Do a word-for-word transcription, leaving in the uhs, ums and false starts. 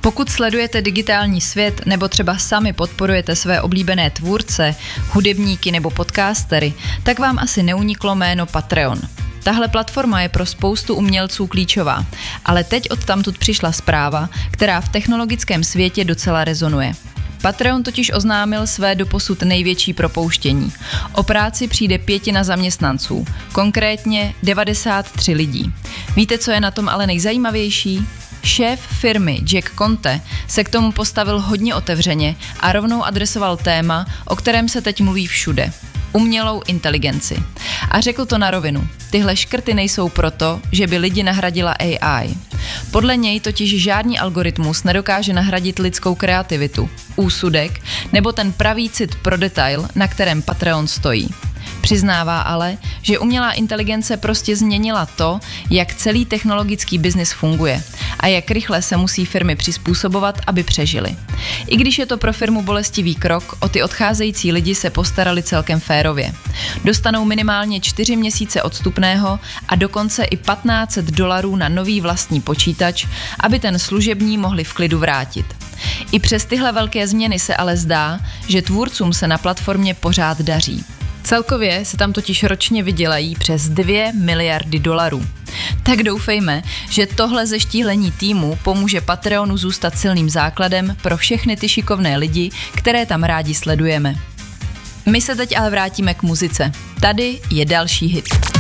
Pokud sledujete digitální svět nebo třeba sami podporujete své oblíbené tvůrce, hudebníky nebo podcastery, tak vám asi neuniklo jméno Patreon. Tahle platforma je pro spoustu umělců klíčová, ale teď odtamtud přišla zpráva, která v technologickém světě docela rezonuje. Patreon totiž oznámil své doposud největší propouštění. O práci přijde pětina zaměstnanců, konkrétně devadesát tři lidí. Víte, co je na tom ale nejzajímavější? Šéf firmy Jack Conte se k tomu postavil hodně otevřeně a rovnou adresoval téma, o kterém se teď mluví všude. Umělou inteligenci. A řekl to na rovinu. Tyhle škrty nejsou proto, že by lidi nahradila A I. Podle něj totiž žádný algoritmus nedokáže nahradit lidskou kreativitu, úsudek nebo ten pravý cit pro detail, na kterém Patreon stojí. Přiznává ale, že umělá inteligence prostě změnila to, jak celý technologický biznis funguje a jak rychle se musí firmy přizpůsobovat, aby přežily. I když je to pro firmu bolestivý krok, o ty odcházející lidi se postarali celkem férově. Dostanou minimálně čtyři měsíce odstupného a dokonce i patnáct set dolarů na nový vlastní počítač, aby ten služební mohli v klidu vrátit. I přes tyhle velké změny se ale zdá, že tvůrcům se na platformě pořád daří. Celkově se tam totiž ročně vydělají přes dvě miliardy dolarů. Tak doufejme, že tohle zeštíhlení týmu pomůže Patreonu zůstat silným základem pro všechny ty šikovné lidi, které tam rádi sledujeme. My se teď ale vrátíme k muzice. Tady je další hit.